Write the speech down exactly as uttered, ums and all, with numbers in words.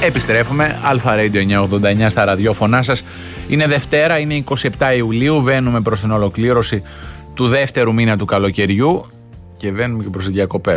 Επιστρέφουμε. Αλφα Radio εννιακόσια ογδόντα εννιά στα ραδιόφωνά σας. Είναι Δευτέρα, είναι εικοστή εβδόμη Ιουλίου. Βαίνουμε προς την ολοκλήρωση του δεύτερου μήνα του καλοκαιριού και βαίνουμε και προς τις διακοπές.